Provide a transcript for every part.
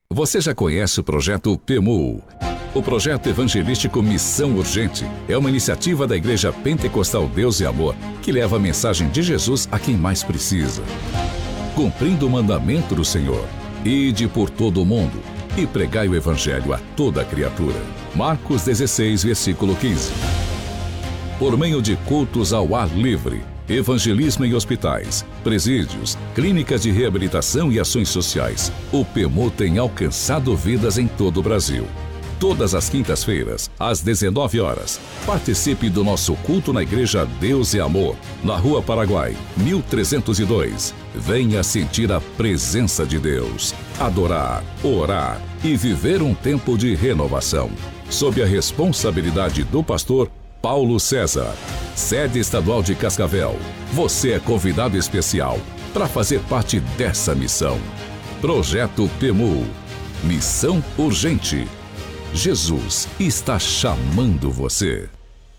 Você já conhece o projeto PEMU? O projeto evangelístico Missão Urgente é uma iniciativa da Igreja Pentecostal Deus e Amor que leva a mensagem de Jesus a quem mais precisa. Cumprindo o mandamento do Senhor, ide por todo o mundo e pregai o evangelho a toda criatura. Marcos 16, versículo 15. Por meio de cultos ao ar livre, evangelismo em hospitais, presídios, clínicas de reabilitação e ações sociais, o PEMU tem alcançado vidas em todo o Brasil. Todas as quintas-feiras, às 19 horas, participe do nosso culto na Igreja Deus e Amor, na Rua Paraguai, 1302. Venha sentir a presença de Deus, adorar, orar e viver um tempo de renovação. Sob a responsabilidade do pastor Paulo César, sede estadual de Cascavel. Você é convidado especial para fazer parte dessa missão. Projeto PEMU. Missão urgente. Jesus está chamando você.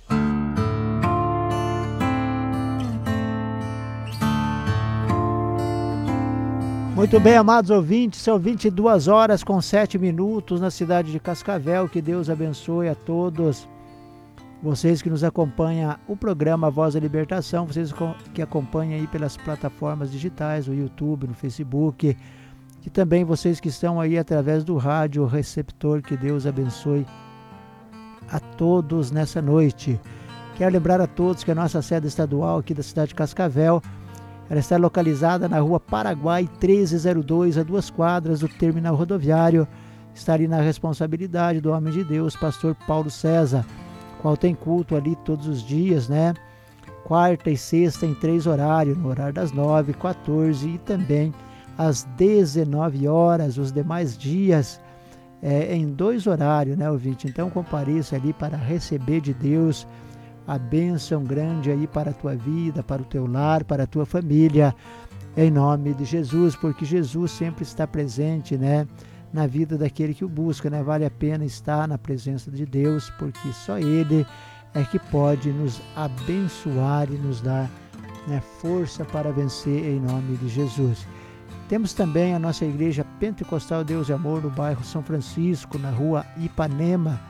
Muito bem, amados ouvintes, são 22 horas com 7 minutos na cidade de Cascavel. Que Deus abençoe a todos vocês que nos acompanham o programa Voz da Libertação, vocês que acompanham aí pelas plataformas digitais, no YouTube, no Facebook, e também vocês que estão aí através do rádio receptor. Que Deus abençoe a todos nessa noite. Quero lembrar a todos que a nossa sede estadual aqui da cidade de Cascavel, ela está localizada na Rua Paraguai 1302, a 2 quadras do terminal rodoviário. Está ali na responsabilidade do homem de Deus, pastor Paulo César, qual tem culto ali todos os dias, né? Quarta e sexta em 3 horários, no horário das 9, 14 e também às 19 horas, os demais dias em 2 horários, né, ouvinte? Então compareça ali para receber de Deus a bênção grande aí para a tua vida, para o teu lar, para a tua família, em nome de Jesus, porque Jesus sempre está presente, né, na vida daquele que o busca, né? Vale a pena estar na presença de Deus, porque só Ele é que pode nos abençoar e nos dar, né, força para vencer em nome de Jesus. Temos também a nossa Igreja Pentecostal Deus e Amor no bairro São Francisco, na Rua Ipanema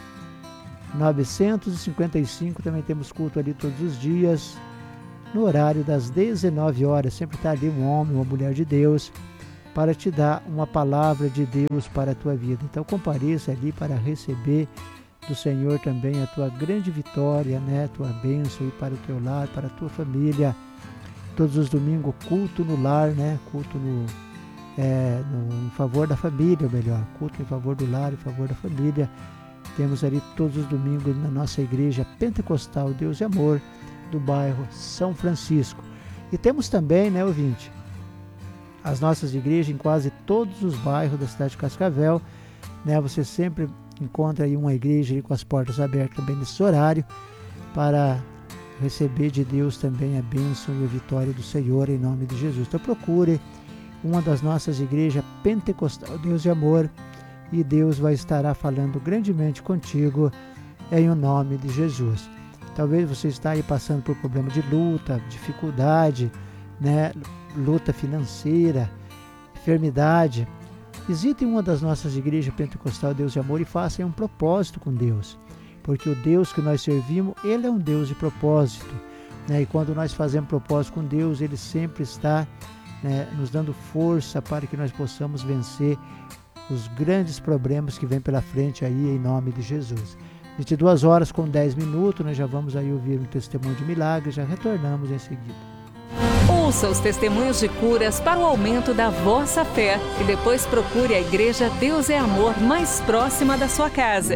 955. Também temos culto ali todos os dias, no horário das 19 horas. Sempre está ali um homem, uma mulher de Deus, para te dar uma palavra de Deus para a tua vida. Então compareça ali para receber do Senhor também a tua grande vitória, né? Tua bênção para o teu lar, para a tua família. Todos os domingos, culto no lar, né? Culto em favor da família, ou melhor, culto em favor do lar, em favor da família. Temos ali todos os domingos na nossa Igreja Pentecostal Deus e Amor, do bairro São Francisco. E temos também, né, ouvinte, as nossas igrejas em quase todos os bairros da cidade de Cascavel, né? Você sempre encontra aí uma igreja aí com as portas abertas também nesse horário, para receber de Deus também a bênção e a vitória do Senhor em nome de Jesus. Então procure uma das nossas igrejas Pentecostal Deus e Amor, e Deus vai estar falando grandemente contigo em o nome de Jesus. Talvez você está aí passando por problema de luta, dificuldade, né? Luta financeira, enfermidade. Visite uma das nossas igrejas Pentecostal Deus e Amor e faça um propósito com Deus, porque o Deus que nós servimos, Ele é um Deus de propósito, né? E quando nós fazemos propósito com Deus, Ele sempre está, né, nos dando força para que nós possamos vencer os grandes problemas que vêm pela frente aí, em nome de Jesus. 22 horas com 10 minutos, nós já vamos aí ouvir um testemunho de milagre, já retornamos em seguida. Ouça os testemunhos de curas para o aumento da vossa fé e depois procure a Igreja Deus é Amor mais próxima da sua casa.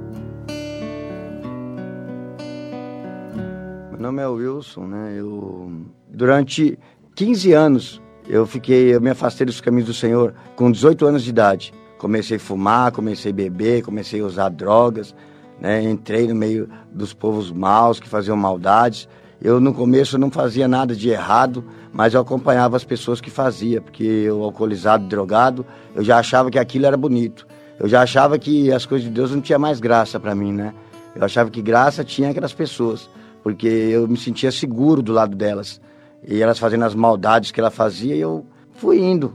Meu nome é Wilson, né? Durante 15 anos eu me afastei dos caminhos do Senhor com 18 anos de idade. Comecei a fumar, comecei a beber, comecei a usar drogas, né? Entrei no meio dos povos maus que faziam maldades. No começo não fazia nada de errado, mas eu acompanhava as pessoas que faziam, porque eu, alcoolizado, drogado, eu já achava que aquilo era bonito. Eu já achava que as coisas de Deus não tinha mais graça para mim, né? Eu achava que graça tinha aquelas pessoas, porque eu me sentia seguro do lado delas. E elas fazendo as maldades que ela fazia, eu fui indo.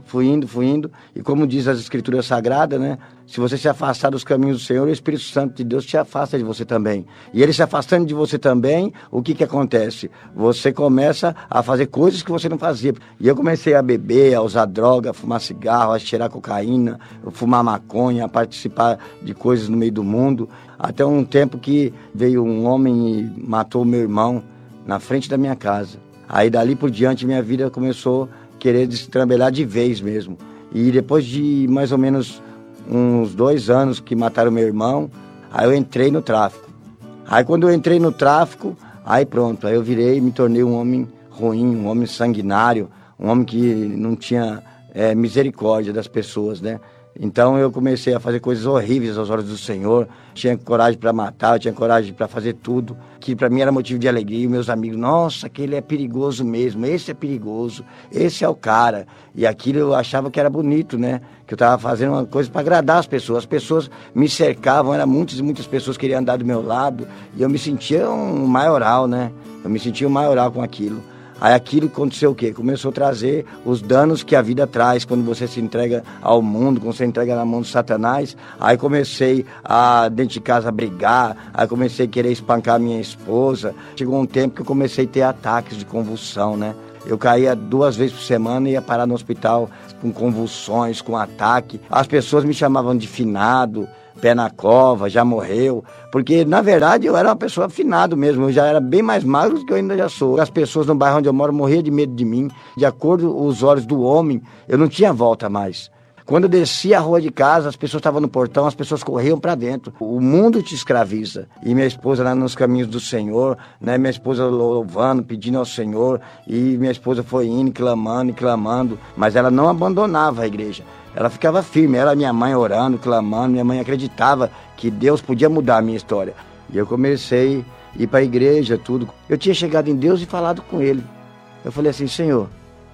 E como diz as Escrituras Sagradas, né? Se você se afastar dos caminhos do Senhor, o Espírito Santo de Deus te afasta de você também. E ele se afastando de você também, o que acontece? Você começa a fazer coisas que você não fazia. E eu comecei a beber, a usar droga, a fumar cigarro, a cheirar cocaína, a fumar maconha, a participar de coisas no meio do mundo. Até um tempo que veio um homem e matou meu irmão na frente da minha casa. Aí dali por diante minha vida começou a querer destrambelhar de vez mesmo. E depois de mais ou menos uns 2 anos que mataram meu irmão, aí eu entrei no tráfico. Aí quando eu entrei no tráfico, aí pronto, aí eu me tornei um homem ruim, um homem sanguinário, um homem que não tinha misericórdia das pessoas, né? Então eu comecei a fazer coisas horríveis aos olhos do Senhor. Tinha coragem para matar, tinha coragem para fazer tudo, que para mim era motivo de alegria. E meus amigos, nossa, aquele é perigoso mesmo, esse é perigoso, esse é o cara. E aquilo eu achava que era bonito, né? Que eu estava fazendo uma coisa para agradar as pessoas me cercavam, eram muitas e muitas pessoas que queriam andar do meu lado. E eu me sentia um maioral, né? Eu me sentia um maioral com aquilo. Aí aquilo aconteceu o quê? Começou a trazer os danos que a vida traz quando você se entrega ao mundo, quando você entrega na mão do Satanás. Aí comecei a, dentro de casa, brigar, aí comecei a querer espancar minha esposa. Chegou um tempo que eu comecei a ter ataques de convulsão, né? Eu caía 2 vezes por semana e ia parar no hospital com convulsões, com ataque. As pessoas me chamavam de finado, pé na cova, já morreu, porque na verdade eu era uma pessoa afinado mesmo, eu já era bem mais magro do que eu ainda já sou. As pessoas no bairro onde eu moro morriam de medo de mim, de acordo com os olhos do homem, eu não tinha volta mais. Quando eu descia a rua de casa, as pessoas estavam no portão, as pessoas corriam para dentro. O mundo te escraviza. E minha esposa lá nos caminhos do Senhor, né? Minha esposa louvando, pedindo ao Senhor, e minha esposa foi indo, clamando, mas ela não abandonava a igreja. Ela ficava firme, ela, minha mãe orando, clamando, minha mãe acreditava que Deus podia mudar a minha história. E eu comecei a ir para a igreja, tudo. Eu tinha chegado em Deus e falado com Ele. Eu falei assim, Senhor,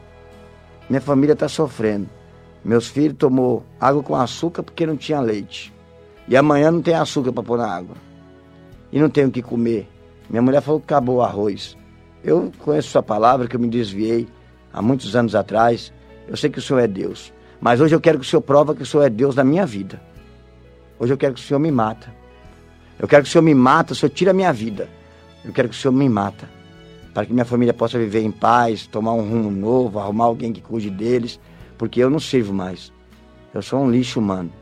minha família está sofrendo. Meus filhos tomou água com açúcar porque não tinha leite. E amanhã não tem açúcar para pôr na água. E não tenho o que comer. Minha mulher falou que acabou o arroz. Eu conheço sua palavra, que eu me desviei há muitos anos atrás. Eu sei que o Senhor é Deus. Mas hoje eu quero que o Senhor prova que o Senhor é Deus na minha vida. Hoje eu quero que o Senhor me mata. Eu quero que o Senhor me mata, o Senhor tira a minha vida. Eu quero que o Senhor me mata. Para que minha família possa viver em paz, tomar um rumo novo, arrumar alguém que cuide deles. Porque eu não sirvo mais. Eu sou um lixo humano.